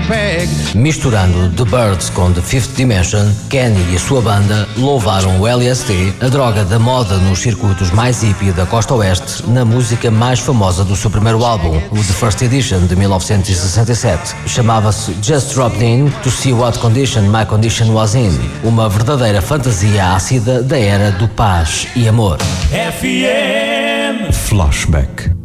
peg. Misturando The Birds com The Fifth Dimension, Kenny e a sua banda louvaram o LSD, a droga da moda nos circuitos mais hippie da costa oeste, na música mais famosa do seu primeiro álbum, o The First Edition de 1967. Chamava-se Just Dropped In to See What Condition My Condition Was In, uma verdadeira fantasia ácida da era do paz e amor. FM Flashback.